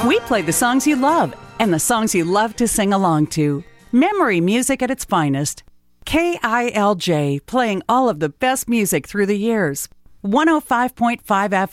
We play the songs you love and the songs you love to sing along to. Memory music at its finest. KILJ, playing all of the best music through the years. 105.5